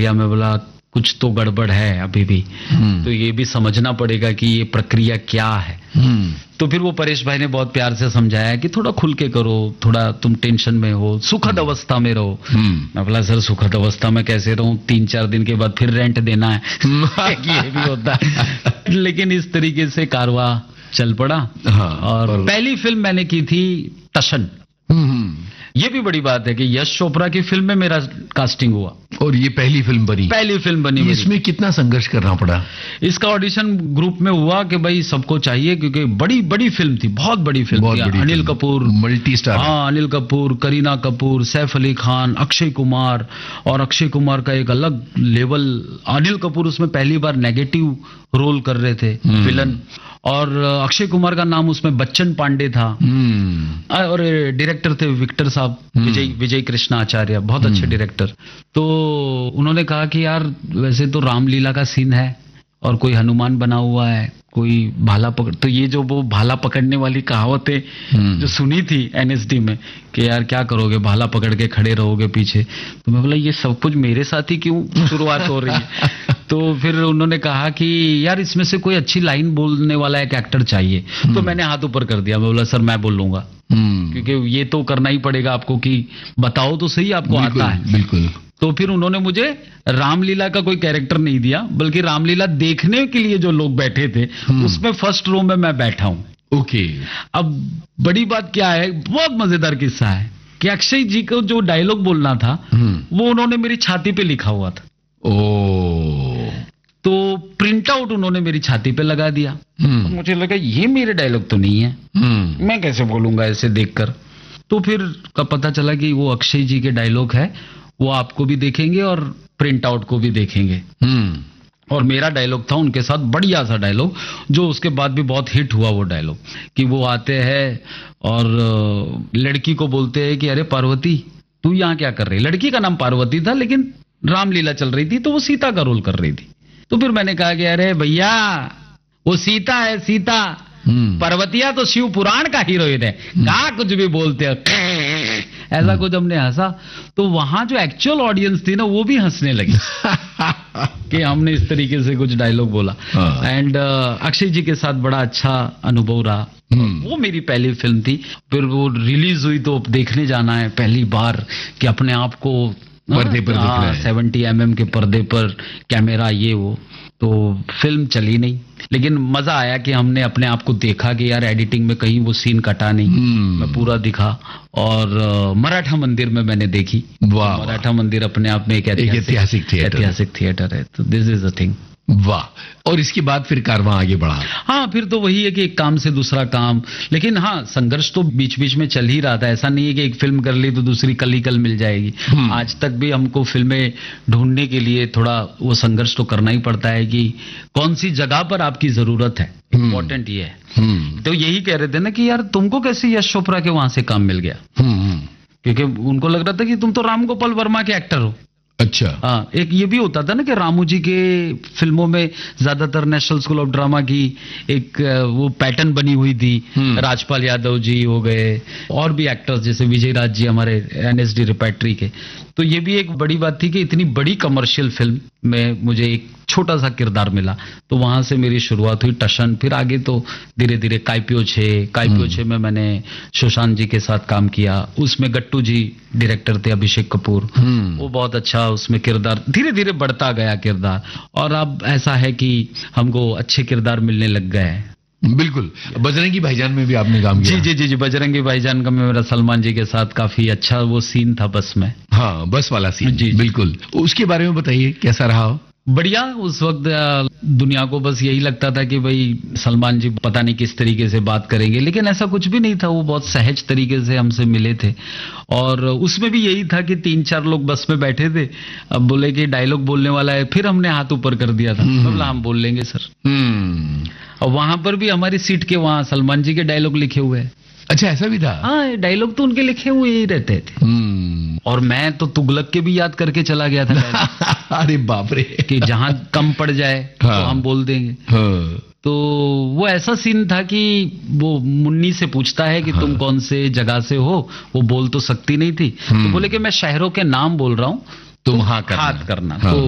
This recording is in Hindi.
लिया। मैं बोला कुछ तो गड़बड़ है अभी भी, तो ये भी समझना पड़ेगा कि ये प्रक्रिया क्या है। तो फिर वो परेश भाई ने बहुत प्यार से समझाया कि थोड़ा खुल के करो, थोड़ा तुम टेंशन में हो, सुखद अवस्था में रहो। मैं बोला सर सुखद अवस्था में कैसे रहूं, 3-4 दिन के बाद फिर रेंट देना है ये भी होता है। लेकिन इस तरीके से कारवां चल पड़ा। और पहली फिल्म मैंने की थी टशन। ये भी बड़ी बात है कि यश चोपड़ा की फिल्म में मेरा कास्टिंग हुआ और ये पहली फिल्म बनी। इसमें कितना संघर्ष करना पड़ा? इसका ऑडिशन ग्रुप में हुआ कि भाई सबको चाहिए, क्योंकि बड़ी फिल्म थी, बहुत बड़ी फिल्म थी। Anil Kapoor multi star. हाँ, अनिल कपूर, करीना कपूर, सैफ अली खान, अक्षय कुमार, और अक्षय कुमार का एक अलग लेवल। अनिल कपूर उसमें पहली बार नेगेटिव रोल कर रहे थे, विलन, और अक्षय कुमार का नाम उसमें बच्चन पांडे था, और डायरेक्टर थे विक्टर साहब, विजय कृष्णा आचार्य, बहुत अच्छे डायरेक्टर। तो उन्होंने कहा कि यार वैसे तो रामलीला का सीन है और कोई हनुमान बना हुआ है, कोई भाला पकड़, तो ये जो वो भाला पकड़ने वाली कहावतें जो सुनी थी एनएसडी में कि यार क्या करोगे, भाला पकड़ के खड़े रहोगे पीछे, तो मैं बोला ये सब कुछ मेरे साथ ही क्यों शुरुआत हो रही है। तो फिर उन्होंने कहा कि यार इसमें से कोई अच्छी लाइन बोलने वाला एक एक्टर चाहिए। तो मैंने हाथ ऊपर कर दिया, मैं बोला सर मैं बोल लूंगा, क्योंकि ये तो करना ही पड़ेगा आपको कि बताओ तो सही आपको आता है। बिल्कुल। तो फिर उन्होंने मुझे रामलीला का कोई कैरेक्टर नहीं दिया, बल्कि रामलीला देखने के लिए जो लोग बैठे थे उसमें फर्स्ट रो में मैं बैठा हूं। ओके। अब बड़ी बात क्या है, बहुत मजेदार किस्सा है कि अक्षय जी को जो डायलॉग बोलना था वो उन्होंने मेरी छाती पे लिखा हुआ था। तो प्रिंट आउट उन्होंने मेरी छाती पे लगा दिया। तो मुझे लगा ये मेरे डायलॉग तो नहीं है, मैं कैसे बोलूंगा ऐसे देखकर। तो फिर का पता चला कि वो अक्षय जी के डायलॉग है, वो आपको भी देखेंगे और प्रिंट आउट को भी देखेंगे। और मेरा डायलॉग था उनके साथ, बढ़िया सा डायलॉग, जो उसके बाद भी बहुत हिट हुआ वो डायलॉग, कि वो आते हैं और लड़की को बोलते हैं कि अरे पार्वती तू यहाँ क्या कर रही। लड़की का नाम पार्वती था, लेकिन रामलीला चल रही थी तो वो सीता का रोल कर रही थी। तो फिर मैंने कहा कि अरे भैया वो सीता है, सीता, पर्वतिया तो शिव पुराण का हीरोइन है, कहा कुछ भी बोलते हो, ऐसा कुछ हमने हंसा। तो वहां जो एक्चुअल ऑडियंस थी ना वो भी हंसने लगी कि हमने इस तरीके से कुछ डायलॉग बोला। एंड अक्षय जी के साथ बड़ा अच्छा अनुभव रहा। वो मेरी पहली फिल्म थी। फिर वो रिलीज हुई तो देखने जाना है पहली बार कि अपने आप को पर्दे पर दिख रहा है, 70 mm के पर्दे पर कैमरा, ये वो। तो फिल्म चली नहीं, लेकिन मजा आया कि हमने अपने आप को देखा कि यार एडिटिंग में कहीं वो सीन कटा नहीं, मैं पूरा दिखा। और मराठा मंदिर में मैंने देखी। मराठा मंदिर अपने आप में एक ऐतिहासिक थिएटर है। तो दिस इज अ थिंग। वाह। और इसके बाद फिर कारवां आगे बढ़ा? हाँ, फिर तो वही है कि एक काम से दूसरा काम, लेकिन हाँ संघर्ष तो बीच बीच में चल ही रहा था। ऐसा नहीं है कि एक फिल्म कर ली तो दूसरी कल ही कल मिल जाएगी। आज तक भी हमको फिल्में ढूंढने के लिए थोड़ा वो संघर्ष तो करना ही पड़ता है कि कौन सी जगह पर आपकी जरूरत है। इम्पोर्टेंट ये है। तो यही कह रहे थे ना कि यार तुमको कैसे यश चोपड़ा के वहां से काम मिल गया, क्योंकि उनको लग रहा था कि तुम तो राम गोपाल वर्मा के एक्टर हो। अच्छा। हाँ, एक ये भी होता था ना कि रामू जी के फिल्मों में ज्यादातर नेशनल स्कूल ऑफ ड्रामा की एक वो पैटर्न बनी हुई थी। राजपाल यादव जी हो गए, और भी एक्टर्स जैसे विजय राज जी हमारे एनएसडी रिपेट्री के। तो ये भी एक बड़ी बात थी कि इतनी बड़ी कमर्शियल फिल्म में मुझे एक छोटा सा किरदार मिला। तो वहां से मेरी शुरुआत हुई टशन। फिर आगे तो धीरे धीरे काइपियो छे में मैंने सुशांत जी के साथ काम किया। उसमें गट्टू जी डायरेक्टर थे, अभिषेक कपूर, वो बहुत अच्छा उसमें किरदार, धीरे धीरे बढ़ता गया किरदार। और अब ऐसा है कि हमको अच्छे किरदार मिलने लग गए हैं। बिल्कुल। बजरंगी भाईजान में भी आपने काम किया? जी, बजरंगी भाईजान का मेरा सलमान जी के साथ काफी अच्छा वो सीन था बस में। हाँ, बस वाला सीन। जी, बिल्कुल। उसके बारे में बताइए, कैसा रहा? बढ़िया। उस वक्त दुनिया को बस यही लगता था कि भाई सलमान जी पता नहीं किस तरीके से बात करेंगे, लेकिन ऐसा कुछ भी नहीं था। वो बहुत सहज तरीके से हमसे मिले थे। और उसमें भी यही था कि 3-4 लोग बस में बैठे थे, अब बोले कि डायलॉग बोलने वाला है, फिर हमने हाथ ऊपर कर दिया था, बोला हम बोल लेंगे सर। और वहां पर भी हमारी सीट के वहां सलमान जी के डायलॉग लिखे हुए हैं। अच्छा, ऐसा भी था? हाँ, डायलॉग तो उनके लिखे हुए ही रहते थे। और मैं तो तुगलक के भी याद करके चला गया था। अरे बाप रे। कि जहां कम पड़ जाए तो हम बोल देंगे। तो वो ऐसा सीन था कि वो मुन्नी से पूछता है कि तुम कौन से जगह से हो। वो बोल तो सकती नहीं थी, तो बोले कि मैं शहरों के नाम बोल रहा हूँ, तुम हाथ करना। तो